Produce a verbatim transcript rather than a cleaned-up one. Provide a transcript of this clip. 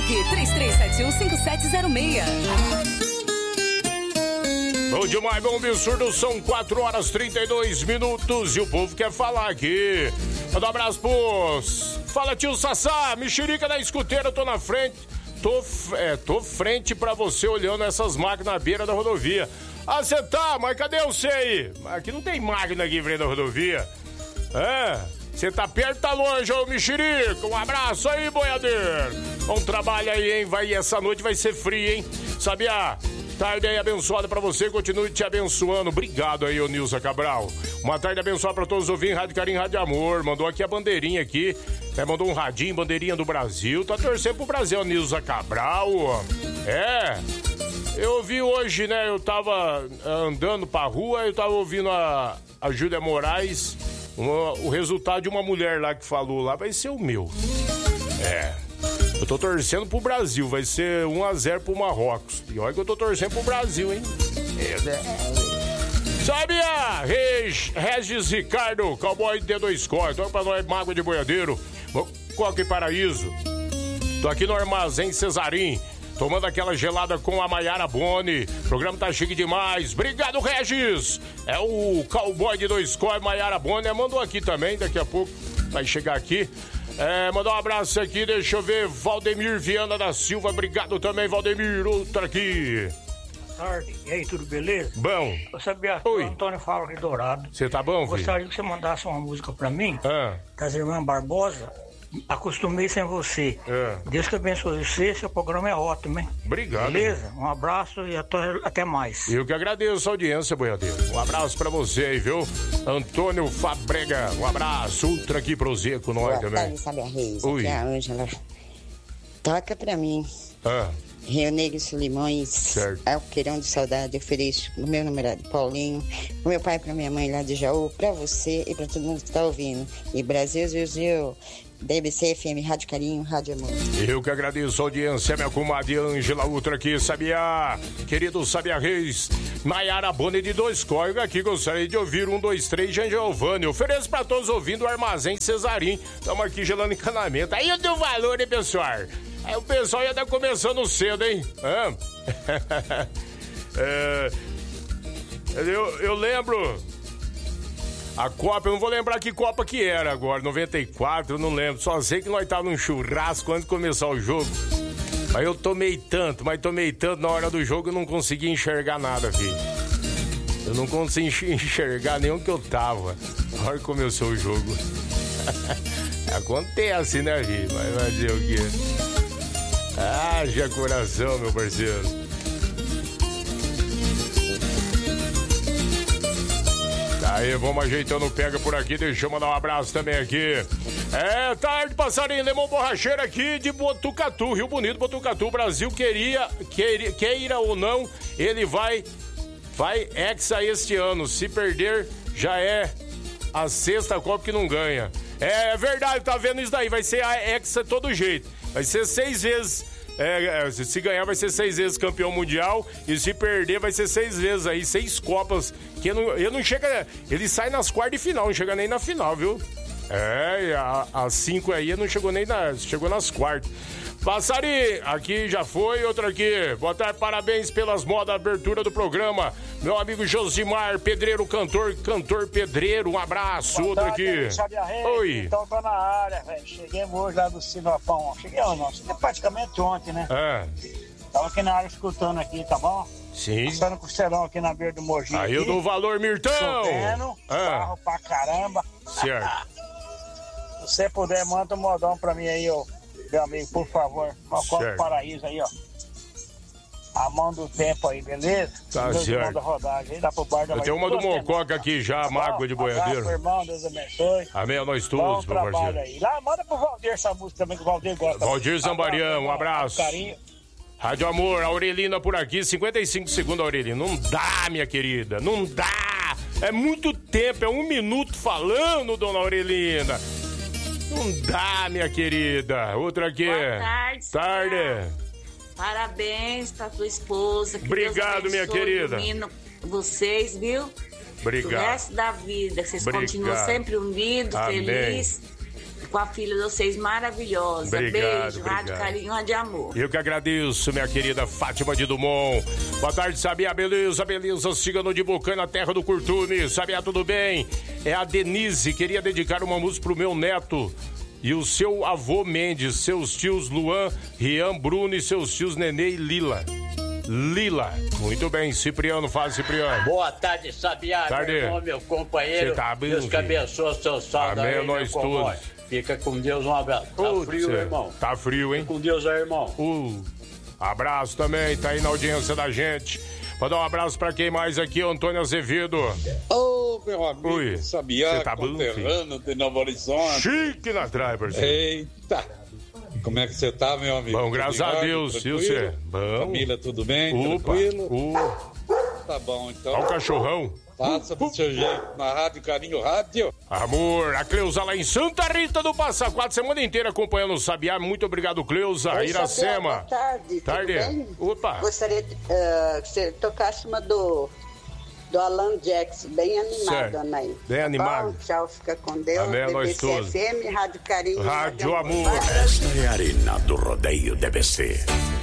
Ligue três três sete um, cinco sete zero seis. Bom demais, bom absurdo, são quatro horas e trinta e dois minutos e o povo quer falar aqui. Manda um abraço pros... Fala, tio Sassá, mexerica da escuteira, tô na frente. Tô, é, tô frente pra você olhando essas máquinas na beira da rodovia. Ah, você tá, mas cadê você aí? Aqui não tem máquina aqui em frente da rodovia. É, você tá perto, tá longe, ô mexerica. Um abraço aí, boiadeiro. Bom trabalho aí, hein? Vai, essa noite vai ser frio, hein? Sabia? Tarde aí abençoada pra você, continue te abençoando. Obrigado aí, ô Nilza Cabral. Uma tarde abençoada pra todos os ouvintes, Rádio Carinho, Rádio Amor. Mandou aqui a bandeirinha aqui, né? Mandou um radinho, bandeirinha do Brasil. Tá torcendo pro Brasil, Nilza Cabral. É, eu vi hoje, né? Eu tava andando pra rua, eu tava ouvindo a, a Júlia Moraes. Uma, o resultado de uma mulher lá que falou lá vai ser o meu. É. Eu tô torcendo pro Brasil, vai ser um a zero pro Marrocos. E olha que eu tô torcendo pro Brasil, hein? É. Sabia? Reg, Regis Ricardo, cowboy D dois Cor. Toca pra nós, mágoa de boiadeiro. Coque Paraíso. Tô aqui no Armazém Cesarim, tomando aquela gelada com a Maiara Boni. O programa tá chique demais. Obrigado, Regis. É o cowboy de dois Cor, Maiara Boni. Mandou aqui também, daqui a pouco vai chegar aqui. É, mandar um abraço aqui, deixa eu ver, Valdemir Viana da Silva, obrigado também, Valdemir, outra aqui. Boa tarde, e aí, tudo beleza? Bom. Eu sabia que o Antônio fala de Dourado. Você tá bom, filho? Gostaria que você mandasse uma música pra mim, ah. das Irmãs Barbosa, Acostumei Sem Você. É. Deus que abençoe você, seu programa é ótimo, hein? Obrigado. Beleza? Um abraço e até, até mais. Eu que agradeço a audiência, boiadeiro. Um abraço pra você aí, viu? Antônio Fabrega, um abraço. Ultra aqui pro Zé com nós também. Tarde, sabe a Reis? Oi. Aqui é a Ângela. Toca pra mim. Ah. Rio Negro e Solimões. Certo. Alqueirão de Saudade, eu ofereço o meu namorado Paulinho, pro meu pai e pra minha mãe lá de Jaú, pra você e pra todo mundo que tá ouvindo. E Brasil, Brasil, D B C F M, Rádio Carinho, Rádio Amor. Eu que agradeço a audiência, minha comadre Ângela, outra aqui, Sabia, querido Sabia Reis, Maiara Boni de Dois Códigos, aqui gostaria de ouvir um, dois, três, Jean Giovanni. Ofereço pra todos ouvindo o Armazém Cesarim. Estamos aqui gelando encanamento. Aí eu dou valor, hein, pessoal? Aí o pessoal já tá começando cedo, hein? Hã? é, eu, eu lembro... A Copa, eu não vou lembrar que Copa que era agora, noventa e quatro, eu não lembro. Só sei que nós estávamos num churrasco antes de começar o jogo. Mas eu tomei tanto, mas tomei tanto, na hora do jogo eu não consegui enxergar nada, filho. Eu não consegui enxergar nem onde que eu tava na hora que começou o jogo. Acontece, né, filho? Vai fazer o quê? Haja coração, meu parceiro. Aí, vamos ajeitando o pega por aqui, deixa eu mandar um abraço também aqui. É, tarde, passarinho, Lemão Borracheiro aqui de Botucatu, Rio Bonito, Botucatu, Brasil, queria, queira, queira ou não, ele vai, vai hexa este ano, se perder, já é a sexta Copa que não ganha. É, é verdade, tá vendo isso daí, vai ser a hexa todo jeito, vai ser seis vezes... É, se ganhar vai ser seis vezes campeão mundial e se perder vai ser seis vezes aí, seis Copas. Que ele não, ele não chega, ele sai nas quartas de final, não chega nem na final, viu? É, a, a cinco aí não chegou nem na, chegou nas quartas. Passari, aqui já foi, outra aqui. Boa tarde, parabéns pelas modas, abertura do programa. Meu amigo Josimar, pedreiro, cantor, cantor pedreiro, um abraço. Boa outro tarde, aqui. Oi. Então tô na área, velho. Cheguei hoje lá do Sinopão. Cheguei ou não? Cheguei praticamente ontem, né? É. Tava aqui na área escutando aqui, tá bom? Sim. Passando com o Costelão aqui na beira do Mogi. Aí eu dou valor, Mirtão. Chovendo, ah. carro pra caramba. Certo. Se você puder, manda um modão pra mim aí, ó. Meu amigo, por favor, Mococa Paraíso aí, ó. A mão do tempo aí, beleza? Tá Deus certo. Manda rodagem aí, dá pro bar da Eu tenho uma do Mococa aqui já, tá mágoa de boiadeiro. Abraço, irmão, Deus abençoe. Amém a nós todos, meu parceiro. Aí. Lá, manda pro Valdir essa música também, que o Valdir gosta. Valdir Zambarião, um abraço. Carinho. Rádio Amor, Aurelina por aqui, cinquenta e cinco segundos, Aurelina. Não dá, minha querida, não dá. É muito tempo, é um minuto falando, dona Aurelina. Não dá, minha querida. Outra aqui. Boa tarde. Tarde. Senhora. Parabéns pra tua esposa. Que obrigado, Deus minha querida. Vocês, viu? Obrigado. O resto da vida, que vocês obrigado. continuam sempre unidos, felizes. com a filha de vocês maravilhosa. Obrigado, Beijo, obrigado. Rádio Carinho, Rádio Amor. Eu que agradeço, minha querida Fátima de Dumont. Boa tarde, Sabia, beleza, beleza. Cigano de Bocaina, terra do Curtume. Sabia, tudo bem? É a Denise, queria dedicar uma música pro meu neto e o seu avô Mendes, seus tios Luan, Rian, Bruno e seus tios Nenê e Lila. Lila. Muito bem, Cipriano, fala, Cipriano. Boa tarde, Sabiá, tarde. meu irmão, meu companheiro. Você tá bem, Deus que abençoe o seu saldo Amém, aí, nós meu todos. Fica com Deus, um abraço. Tá Putz, frio, irmão. Tá frio, hein? Fica com Deus aí, irmão. Uh, abraço também, tá aí na audiência da gente. Vou dar um abraço pra quem mais aqui, o Antônio Azevedo. Ô, oh, meu amigo, Ui, Sabiá, tá conterrâneo de Novo Horizonte. Chique na trás, parceiro. Eita! Como é que você tá, meu amigo? Bom, graças a Deus, e você? Bom. Família, tudo bem? Opa, Tranquilo? uh. Tá bom, então. Olha o cachorrão. Faça do seu jeito, na Rádio Carinho Rádio. Amor, a Cleusa lá em Santa Rita do Passa Quatro, semana inteira acompanhando o Sabiá. Muito obrigado, Cleusa. Oi, Iracema. Sabiá, boa tarde. Tarde. Tudo bem? Opa. Gostaria de, uh, que você tocasse uma do, do Alan Jackson, bem animado, Anaí. Bem tá animado. Bom? Tchau, fica com Deus. Amém, nós todos. D B C F M, Rádio Carinho. Rádio Amor. Esta é a Arena do Rodeio D B C.